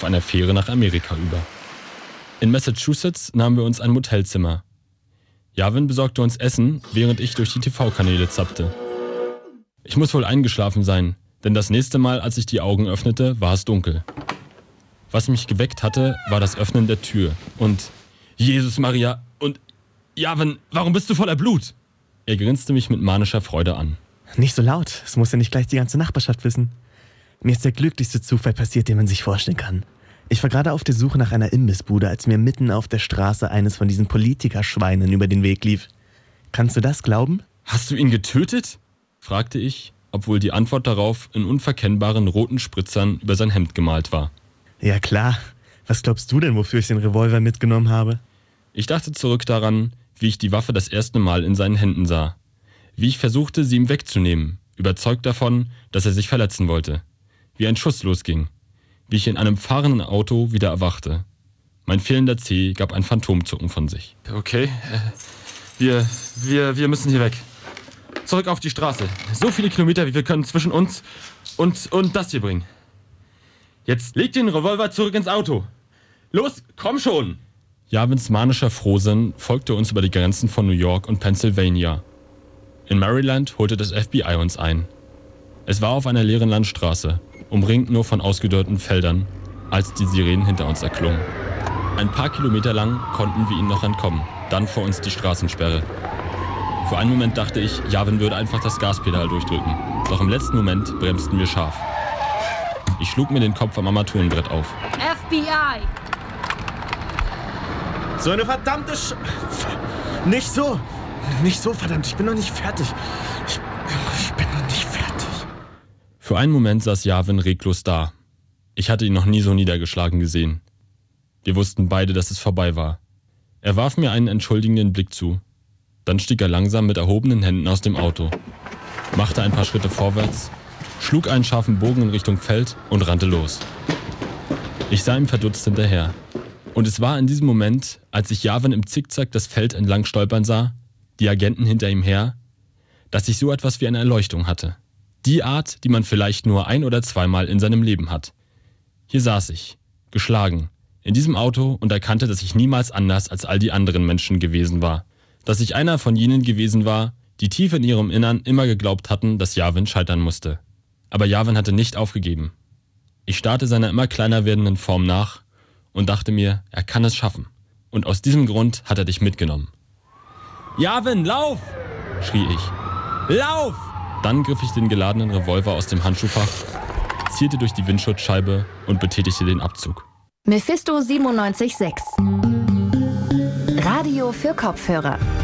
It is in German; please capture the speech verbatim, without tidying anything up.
auf einer Fähre nach Amerika über. In Massachusetts nahmen wir uns ein Motelzimmer. Yavin besorgte uns Essen, während ich durch die T V-Kanäle zappte. Ich muss wohl eingeschlafen sein, denn das nächste Mal, als ich die Augen öffnete, war es dunkel. Was mich geweckt hatte, war das Öffnen der Tür und Jesus Maria und Yavin, warum bist du voller Blut? Er grinste mich mit manischer Freude an. Nicht so laut, es muss ja nicht gleich die ganze Nachbarschaft wissen. Mir ist der glücklichste Zufall passiert, den man sich vorstellen kann. Ich war gerade auf der Suche nach einer Imbissbude, als mir mitten auf der Straße eines von diesen Politikerschweinen über den Weg lief. Kannst du das glauben? Hast du ihn getötet? Fragte ich, obwohl die Antwort darauf in unverkennbaren roten Spritzern über sein Hemd gemalt war. Ja klar. Was glaubst du denn, wofür ich den Revolver mitgenommen habe? Ich dachte zurück daran, wie ich die Waffe das erste Mal in seinen Händen sah. Wie ich versuchte, sie ihm wegzunehmen, überzeugt davon, dass er sich verletzen wollte. Wie ein Schuss losging. Wie ich in einem fahrenden Auto wieder erwachte. Mein fehlender Zeh gab ein Phantomzucken von sich. Okay, äh, wir, wir, wir müssen hier weg. Zurück auf die Straße. So viele Kilometer, wie wir können zwischen uns und, und das hier bringen. Jetzt leg den Revolver zurück ins Auto. Los, komm schon! Yavins manischer Frohsinn folgte uns über die Grenzen von New York und Pennsylvania. In Maryland holte das F B I uns ein. Es war auf einer leeren Landstraße, umringt nur von ausgedörrten Feldern, als die Sirenen hinter uns erklungen. Ein paar Kilometer lang konnten wir ihnen noch entkommen, dann vor uns die Straßensperre. Für einen Moment dachte ich, Yavin würde einfach das Gaspedal durchdrücken, doch im letzten Moment bremsten wir scharf. Ich schlug mir den Kopf am Armaturenbrett auf. F B I! So eine verdammte Sch... Nicht so! Nicht so, verdammt, ich bin noch nicht fertig. Ich, ich bin noch nicht fertig. Für einen Moment saß Yavin reglos da. Ich hatte ihn noch nie so niedergeschlagen gesehen. Wir wussten beide, dass es vorbei war. Er warf mir einen entschuldigenden Blick zu. Dann stieg er langsam mit erhobenen Händen aus dem Auto, machte ein paar Schritte vorwärts, schlug einen scharfen Bogen in Richtung Feld und rannte los. Ich sah ihm verdutzt hinterher. Und es war in diesem Moment, als ich Yavin im Zickzack das Feld entlang stolpern sah, die Agenten hinter ihm her, dass ich so etwas wie eine Erleuchtung hatte. Die Art, die man vielleicht nur ein- oder zweimal in seinem Leben hat. Hier saß ich, geschlagen, in diesem Auto und erkannte, dass ich niemals anders als all die anderen Menschen gewesen war. Dass ich einer von jenen gewesen war, die tief in ihrem Innern immer geglaubt hatten, dass Yavin scheitern musste. Aber Yavin hatte nicht aufgegeben. Ich starrte seiner immer kleiner werdenden Form nach und dachte mir, er kann es schaffen. Und aus diesem Grund hat er dich mitgenommen. Yavin, lauf! Schrie ich. Lauf! Dann griff ich den geladenen Revolver aus dem Handschuhfach, zielte durch die Windschutzscheibe und betätigte den Abzug. Mephisto siebenundneunzig Komma sechs. Radio für Kopfhörer.